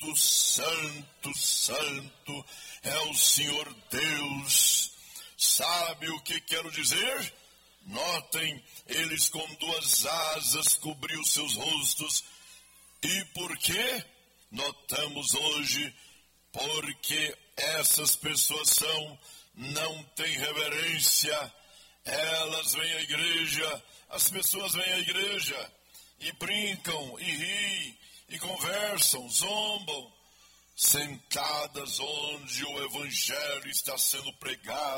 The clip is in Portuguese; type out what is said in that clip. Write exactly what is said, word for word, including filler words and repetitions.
Santo, Santo, Santo é o Senhor Deus. Sabe o que quero dizer? Notem, eles com duas asas cobriu seus rostos. E por quê? Notamos hoje, porque essas pessoas são, não têm reverência. Elas vêm à igreja, as pessoas vêm à igreja e brincam, e riem, e conversam, zombam, sentadas onde o evangelho está sendo pregado.